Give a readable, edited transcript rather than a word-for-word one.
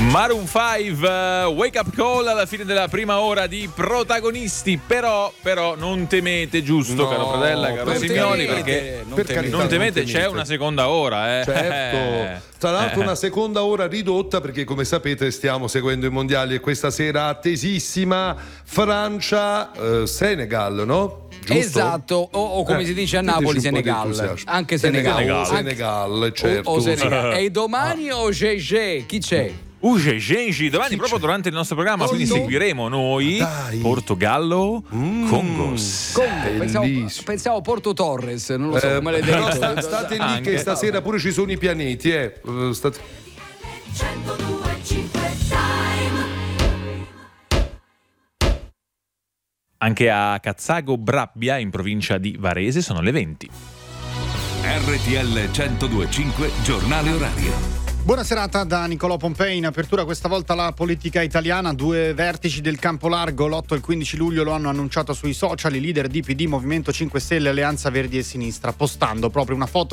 Maroon 5, Wake Up Call alla fine della prima ora di Protagonisti, però non temete, giusto, caro Fratella, caro Simioni, perché non temete, c'è una seconda ora, Certo. Tra l'altro una seconda ora ridotta perché, come sapete, stiamo seguendo i mondiali e questa sera attesissima Francia-Senegal, no? Giusto? Esatto, o come si dice a Napoli, Senegal. Anche Senegal, certo. O Senegal. E domani o GG? Chi c'è? Gengi, domani proprio durante il nostro programma, quindi seguiremo noi Portogallo, Congos. Pensavo Porto Torres, non lo so come l'hai detto. Però state lì che stasera pure ci sono i pianeti, Anche a Cazzago Brabbia, in provincia di Varese, sono le 20. RTL 102.5 Giornale Orario. Buona serata da Nicolò Pompei. In apertura questa volta la politica italiana. 2 vertici del campo largo, l'8 e il 15 luglio, lo hanno annunciato sui social i leader di PD, Movimento 5 Stelle, Alleanza Verdi e Sinistra, postando proprio una foto